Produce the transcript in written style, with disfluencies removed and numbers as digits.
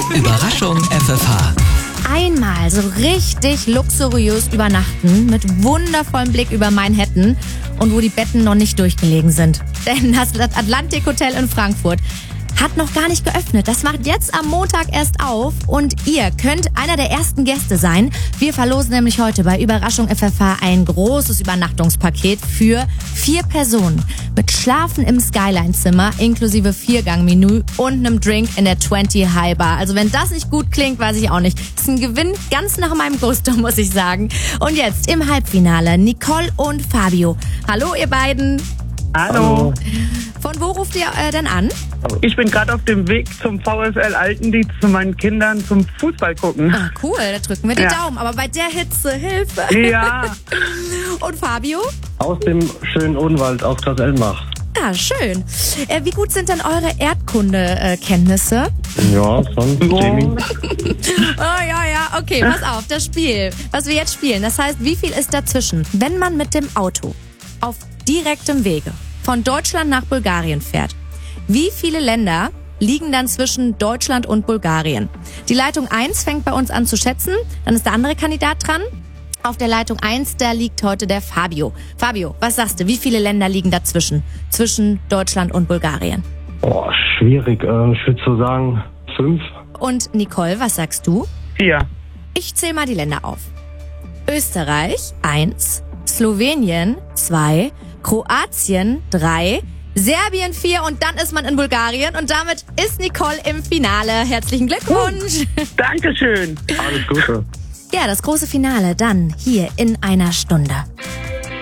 Überraschung FFH. Einmal so richtig luxuriös übernachten mit wundervollem Blick über Manhattan und wo die Betten noch nicht durchgelegen sind. Denn das Atlantik Hotel in Frankfurt hat noch gar nicht geöffnet. Das macht jetzt am Montag erst auf und ihr könnt einer der ersten Gäste sein. Wir verlosen nämlich heute bei Überraschung FFH ein großes Übernachtungspaket für 4 Personen mit Schlafen im Skyline-Zimmer inklusive 4-Gang-Menü und einem Drink in der 20 High Bar. Also wenn das nicht gut klingt, weiß ich auch nicht. Das ist ein Gewinn ganz nach meinem Gusto, muss ich sagen. Und jetzt im Halbfinale Nicole und Fabio. Hallo ihr beiden. Hallo. Von wo ruft ihr denn an? Ich bin gerade auf dem Weg zum VfL Altendienst zu meinen Kindern zum Fußball gucken. Ah, cool, da drücken wir die Daumen. Aber bei der Hitze, Hilfe. Ja. Und Fabio? Aus dem schönen Odenwald, aus Graselmach. Ja, schön. Wie gut sind denn eure Erdkunde-Kenntnisse? Ja, schon. Jamie. Oh ja, okay, pass auf, das Spiel, was wir jetzt spielen. Das heißt, wie viel ist dazwischen, wenn man mit dem Auto auf direktem Wege von Deutschland nach Bulgarien fährt? Wie viele Länder liegen dann zwischen Deutschland und Bulgarien? Die Leitung 1 fängt bei uns an zu schätzen, dann ist der andere Kandidat dran. Auf der Leitung 1, da liegt heute der Fabio. Fabio, was sagst du, wie viele Länder liegen dazwischen? Zwischen Deutschland und Bulgarien? Boah, schwierig. Ich würde so sagen 5. Und Nicole, was sagst du? 4. Ich zähle mal die Länder auf. Österreich 1, Slowenien 2, Kroatien 3, Serbien 4 und dann ist man in Bulgarien und damit ist Nicole im Finale. Herzlichen Glückwunsch. Dankeschön. Alles Gute. Ja, das große Finale dann hier in einer Stunde.